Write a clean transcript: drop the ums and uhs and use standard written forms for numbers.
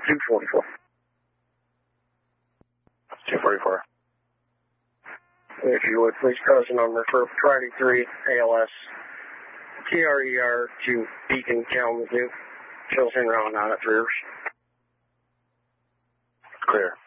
244. 244. If you would, please cross the number for Friday 3 ALS TRER to Beacon Kalamazoo. Chills in round on at 3 Rivers. Clear.